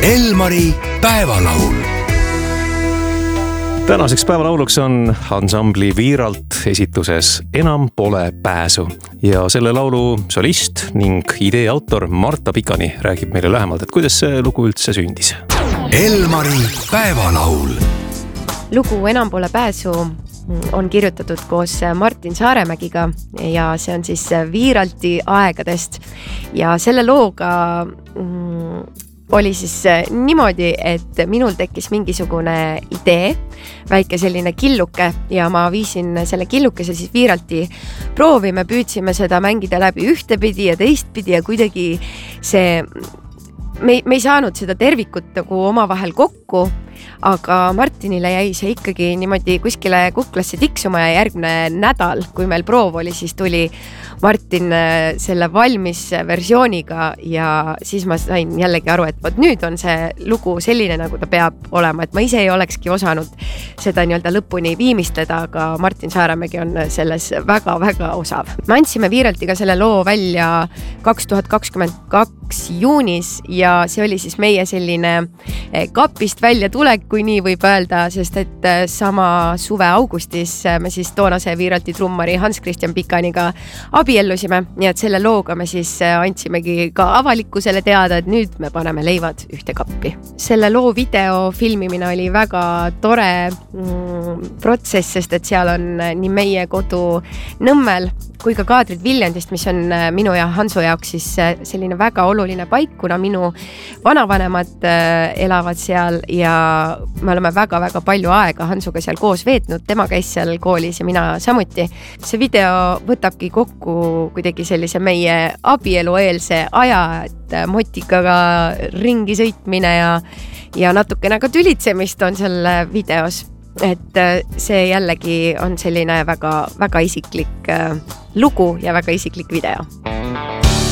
Elmari päevalaul. Tänaseks päevalauluks on ansambli Viiralt esituses Enam pole pääsu ja selle laulu solist ning idee autor Marta Pikani räägib meile lähemalt, et kuidas see lugu üldse sündis. Elmari päevalaul. Lugu Enam pole pääsu on kirjutatud koos Martin Saaremägiga ja see on siis Viiralti aegadest ja selle looga oli siis niimoodi, et minul tekkis mingisugune idee, väike selline killuke ja ma viisin selle killukese siis Viiralti proovi, me püüdsime seda mängida läbi ühtepidi ja teistpidi ja kuidagi see, me ei saanud seda tervikut nagu omavahel kokku, aga Martinile jäi see ikkagi niimoodi kuskile kuklasse tiksuma ja järgmine nädal, kui meil proov oli, siis tuli Martin selle valmis versiooniga ja siis ma sain jällegi aru, et võt nüüd on see lugu selline, nagu ta peab olema, et ma ise ei olekski osanud seda nii-öelda lõpuni viimistleda, aga Martin Saaremägi on selles väga-väga osav. Me andsime Viiraltiga selle loo välja 2022 juunis ja see oli siis meie selline kapist välja tulek, kui nii võib öelda, sest et sama suve augustis me siis toonase Viiralti trummari Hans-Christian Pikaniga abiellusime, nii et selle looga me siis andsimegi ka avalikkusele teada, et nüüd me paneme leivad ühte kappi. Selle loo video filmimine oli väga tore protsess, sest et seal on nii meie kodu Nõmmel kui ka kaadrid Viljandist, mis on minu ja Hansu jaoks siis selline väga oluline paik, kuna minu vanavanemad elavad seal ja me oleme väga-väga palju aega Hansuga seal koos veetnud, tema käis seal koolis ja mina samuti. See video võtabki kokku kuidagi sellise meie abielueelse aja, et motikaga ringi sõitmine ja natukene ka tülitsemist on seal videos. Et see jällegi on selline väga, väga isiklik lugu ja väga isiklik video.